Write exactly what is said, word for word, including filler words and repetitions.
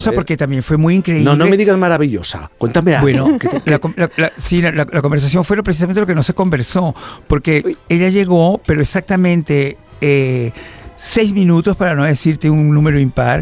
Porque también fue muy increíble. No, no me digas maravillosa. Cuéntame algo. Bueno, ¿Qué te- la, la, la, sí, la, la, la conversación fue lo, precisamente lo que no se conversó, porque Uy. ella llegó, pero exactamente eh, seis minutos, para no decirte un número impar,